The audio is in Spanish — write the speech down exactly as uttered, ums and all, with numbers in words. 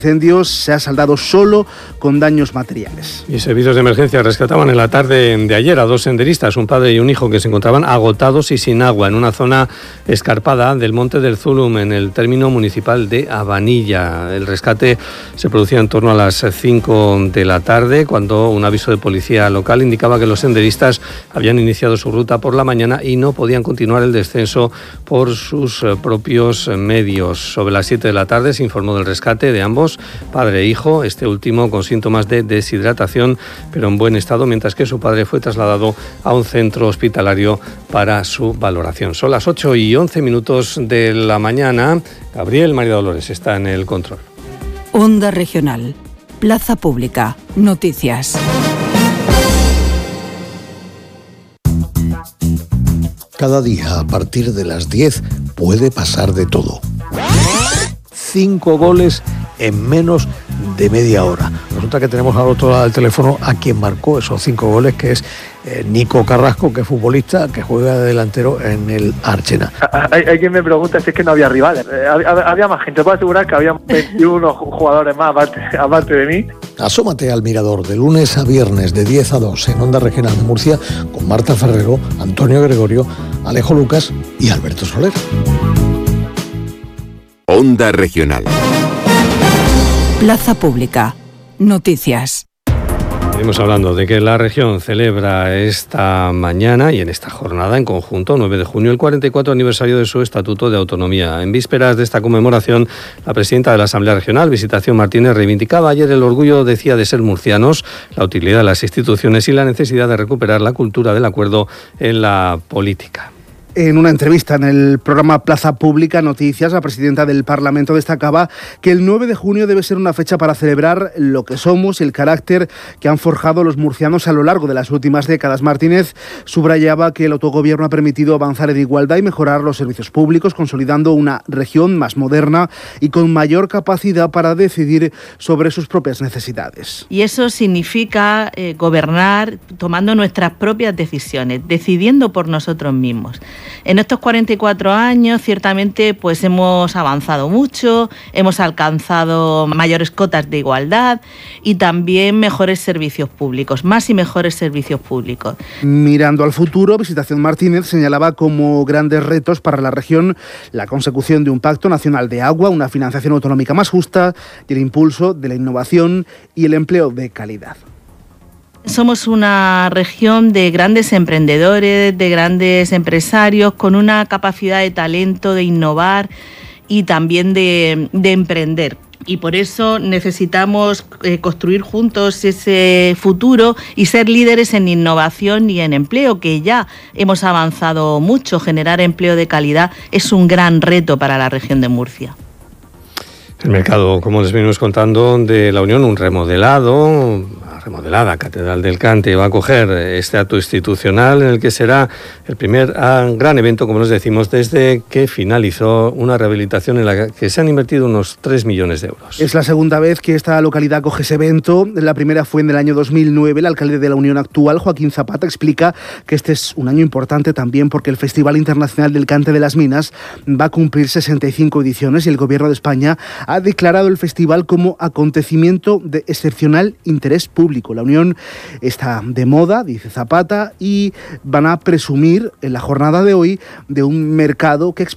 incendios se ha saldado solo con daños materiales. Y servicios de emergencia rescataban en la tarde de ayer a dos senderistas, un padre y un hijo, que se encontraban agotados y sin agua en una zona escarpada del Monte del Zulum, en el término municipal de Abanilla. El rescate se producía en torno a las cinco de la tarde, cuando un aviso de policía local indicaba que los senderistas habían iniciado su ruta por la mañana y no podían continuar el descenso por sus propios medios. Sobre las siete de la tarde se informó del rescate de ambos, padre e hijo, este último con síntomas de deshidratación, pero en buen estado, mientras que su padre fue trasladado a un centro hospitalario para su valoración. Son las ocho y once minutos de la mañana. Gabriel María Dolores está en el control. Onda Regional, Plaza Pública, noticias. Cada día, a partir de las diez, puede pasar de todo. Cinco goles en menos de media hora. Resulta que tenemos al otro lado del teléfono a quien marcó esos cinco goles, que es eh, Nico Carrasco, que es futbolista, que juega de delantero en el Archena. Hay, hay quien me pregunta si es que no había rivales. Eh, había, había más gente. Puedo asegurar que había veintiuno jugadores más aparte, aparte de mí. Asómate al Mirador de lunes a viernes de diez a dos en Onda Regional de Murcia con Marta Ferrero, Antonio Gregorio, Alejo Lucas y Alberto Soler. Onda Regional. Plaza Pública, noticias. Seguimos hablando de que la región celebra esta mañana y en esta jornada en conjunto, nueve de junio, el cuarenta y cuatro aniversario de su Estatuto de Autonomía. En vísperas de esta conmemoración, la presidenta de la Asamblea Regional, Visitación Martínez, reivindicaba ayer el orgullo, decía, de ser murcianos, la utilidad de las instituciones y la necesidad de recuperar la cultura del acuerdo en la política. En una entrevista en el programa Plaza Pública Noticias, la presidenta del Parlamento destacaba que el nueve de junio debe ser una fecha para celebrar lo que somos y el carácter que han forjado los murcianos a lo largo de las últimas décadas. Martínez subrayaba que el autogobierno ha permitido avanzar en igualdad y mejorar los servicios públicos, consolidando una región más moderna y con mayor capacidad para decidir sobre sus propias necesidades. Y eso significa eh, gobernar tomando nuestras propias decisiones, decidiendo por nosotros mismos. En estos cuarenta y cuatro años, ciertamente, pues hemos avanzado mucho, hemos alcanzado mayores cotas de igualdad y también mejores servicios públicos, más y mejores servicios públicos. Mirando al futuro, Visitación Martínez señalaba como grandes retos para la región la consecución de un pacto nacional de agua, una financiación autonómica más justa y el impulso de la innovación y el empleo de calidad. Somos una región de grandes emprendedores, de grandes empresarios, con una capacidad de talento, de innovar y también de, de emprender. Y por eso necesitamos eh, construir juntos ese futuro y ser líderes en innovación y en empleo, que ya hemos avanzado mucho. Generar empleo de calidad es un gran reto para la región de Murcia. El mercado, como les venimos contando, de la Unión, un remodelado, remodelada Catedral del Cante, va a acoger este acto institucional en el que será el primer gran evento, como les decimos, desde que finalizó una rehabilitación en la que se han invertido unos tres millones de euros. Es la segunda vez que esta localidad acoge ese evento. La primera fue en el año dos mil nueve. El alcalde de la Unión actual, Joaquín Zapata, explica que este es un año importante también porque el Festival Internacional del Cante de las Minas va a cumplir sesenta y cinco ediciones y el Gobierno de España ha declarado el festival como acontecimiento de excepcional interés público. La Unión está de moda, dice Zapata, y van a presumir en la jornada de hoy de un mercado que